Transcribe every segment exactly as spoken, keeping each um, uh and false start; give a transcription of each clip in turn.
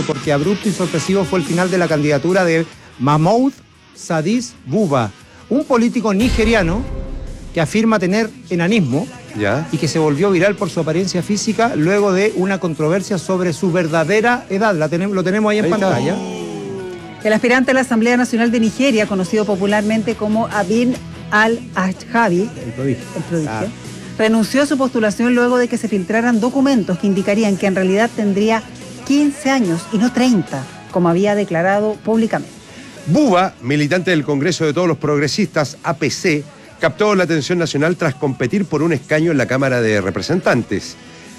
porque abrupto y sorpresivo fue el final de la candidatura de Mahmoud Sadis Buba, un político nigeriano que afirma tener enanismo ¿Ya? y que se volvió viral por su apariencia física luego de una controversia sobre su verdadera edad. La tenemos, lo tenemos ahí en ahí pantalla. El aspirante a la Asamblea Nacional de Nigeria, conocido popularmente como Abin al-Ajjabi, el prodigio, el prodigio ah. renunció a su postulación luego de que se filtraran documentos que indicarían que en realidad tendría quince años y no treinta, como había declarado públicamente. Buba, militante del Congreso de Todos los Progresistas, A P C, captó la atención nacional tras competir por un escaño en la Cámara de Representantes.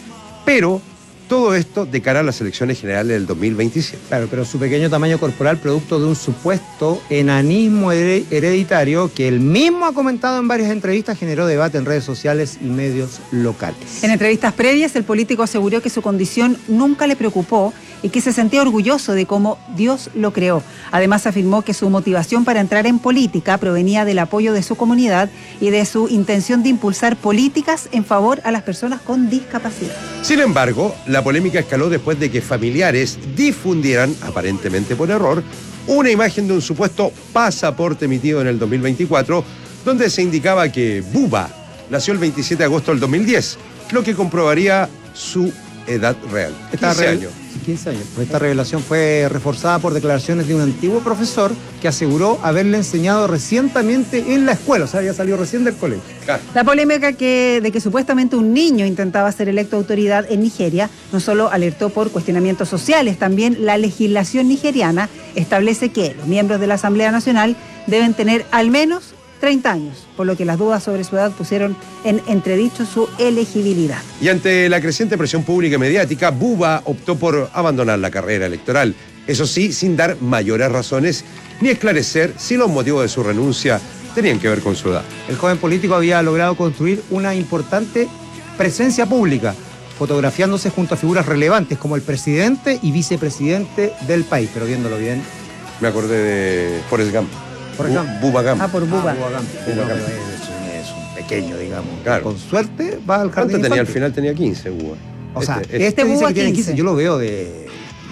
Pero todo esto de cara a las elecciones generales del dos mil veintisiete. Claro, pero su pequeño tamaño corporal, producto de un supuesto enanismo hereditario que él mismo ha comentado en varias entrevistas, generó debate en redes sociales y medios locales. En entrevistas previas, el político aseguró que su condición nunca le preocupó y que se sentía orgulloso de cómo Dios lo creó. Además, afirmó que su motivación para entrar en política provenía del apoyo de su comunidad y de su intención de impulsar políticas en favor a las personas con discapacidad. Sin embargo, la polémica escaló después de que familiares difundieran, aparentemente por error, una imagen de un supuesto pasaporte emitido en el dos mil veinticuatro, donde se indicaba que Buba nació el veintisiete de agosto del dos mil diez, lo que comprobaría su edad real. quince años. quince años. Esta revelación fue reforzada por declaraciones de un antiguo profesor que aseguró haberle enseñado recientemente en la escuela, o sea, ya salió recién del colegio. Claro. La polémica que, de que supuestamente un niño intentaba ser electo autoridad en Nigeria no solo alertó por cuestionamientos sociales, también la legislación nigeriana establece que los miembros de la Asamblea Nacional deben tener al menos treinta años, por lo que las dudas sobre su edad pusieron en entredicho su elegibilidad. Y ante la creciente presión pública y mediática, Buba optó por abandonar la carrera electoral. Eso sí, sin dar mayores razones ni esclarecer si los motivos de su renuncia tenían que ver con su edad. El joven político había logrado construir una importante presencia pública, fotografiándose junto a figuras relevantes como el presidente y vicepresidente del país, pero viéndolo bien. Me acordé de Forrest Gump. Por ejemplo. Buba Gump. Ah, por Buba. Ah, Buba Gump. Buba No, Gump. es, es un pequeño, digamos. Claro. Con suerte va al jardín ¿Cuánto tenía? Al infantil. final tenía quince, Buba. O sea, este, este, este dice Buba que tiene quince. quince, yo lo veo de, de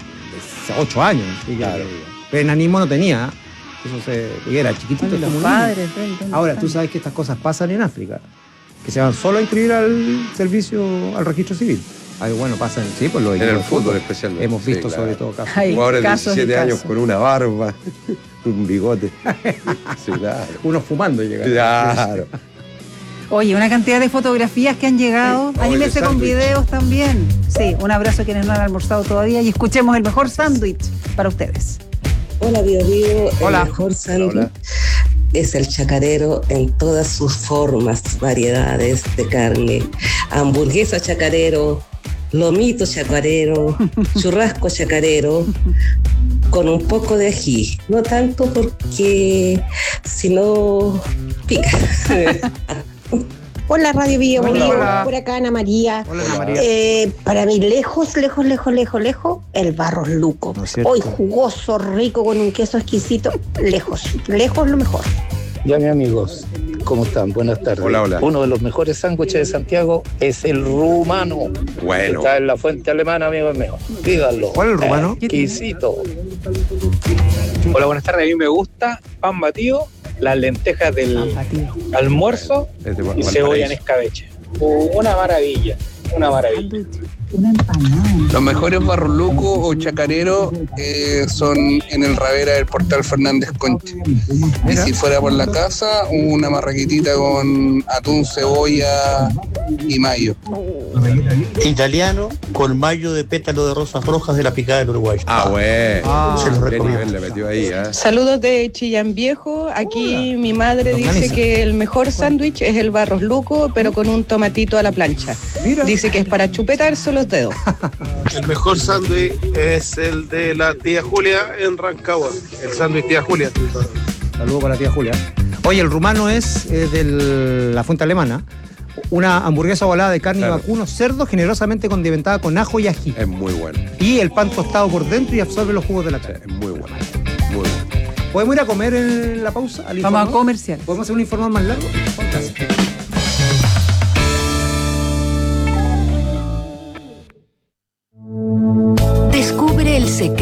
ocho años. Sí, claro. Pero enanismo no tenía. Eso se era chiquitito. Bueno, como los un niño. padres, treinta, Ahora, tú sabes que estas cosas pasan en África. Que se van solo a inscribir al servicio, al registro civil. Ay, bueno, pasan, sí, por lo En el fútbol especialmente. Hemos visto sí, claro. sobre todo casos. Hay Jugadores de casos y diecisiete años casos. con una barba, un bigote. Sí, claro. Unos fumando llegan. Claro. Oye, una cantidad de fotografías que han llegado. Sí. Anímense Oye, con sándwich. videos también. Sí, un abrazo a quienes no han almorzado todavía y escuchemos el mejor sándwich para ustedes. Hola, Bio Bio. Hola. El mejor sándwich Hola. es el chacarero en todas sus formas, variedades de carne. Hamburguesa chacarero, lomito chacarero, churrasco chacarero, con un poco de ají. No tanto porque si no pica. Hola Radio Bio, Hola, Bio, hola. por acá Ana María. Hola, Ana María. Eh, para mí, lejos, lejos, lejos, lejos, lejos, el Barros Luco. ¿No es cierto? Hoy jugoso, rico, con un queso exquisito, lejos, lejos lo mejor. Ya, mis amigos, ¿cómo están? Buenas tardes. Hola, hola. Uno de los mejores sándwiches de Santiago es el rumano. Bueno. Está en la fuente alemana, amigos míos. Díganlo. ¿Cuál es el rumano? Exquisito. Hola, buenas tardes. A mí me gusta pan batido, las lentejas del almuerzo Es de y Valparaíso. cebolla en escabeche. Una maravilla, una maravilla. Una empanada. Los mejores barrolucos o chacareros eh, son en el Ravera del Portal Fernández Concha. Y si fuera por la casa, una marraquetita con atún, cebolla y mayo. Italiano con mayo de pétalo de rosas rojas de la picada del Uruguay. Ah, bueno. Ah, se los Qué recomiendo. nivel le metió ahí, ¿eh? Saludos de Chillán Viejo. Aquí mi madre dice Organiza. que el mejor sándwich es el Barros Luco, pero con un tomatito a la plancha. Mira. Dice que es para chupetarse los dedos. El mejor sándwich es el de la tía Julia en Rancagua. El sándwich tía Julia. Saludos para la tía Julia. Oye, el rumano es eh, de la fuente alemana. Una hamburguesa volada de carne Claro. y vacuno, cerdo generosamente condimentada con ajo y ají. Es muy bueno. Y el pan tostado por dentro y absorbe los jugos de la carne. Es muy bueno. Muy bueno. ¿Podemos ir a comer en la pausa? Al Vamos a informe? comercial. ¿Podemos hacer un informe más largo? Fantástico.